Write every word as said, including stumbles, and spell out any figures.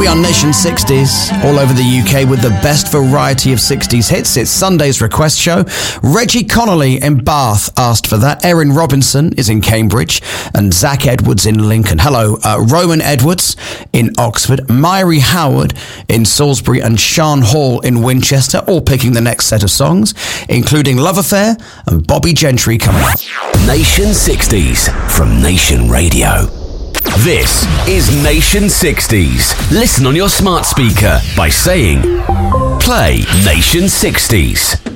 We are Nation sixties, all over the U K with the best variety of sixties hits. It's Sunday's request show. Reggie Connolly in Bath asked for that. Erin Robinson is in Cambridge and Zach Edwards in Lincoln. Hello, uh, Roman Edwards in Oxford, Myrie Howard in Salisbury and Sean Hall in Winchester, all picking the next set of songs, including Love Affair and Bobby Gentry coming up. Nation sixties from Nation Radio. This is Nation sixties. Listen on your smart speaker by saying, play Nation sixties.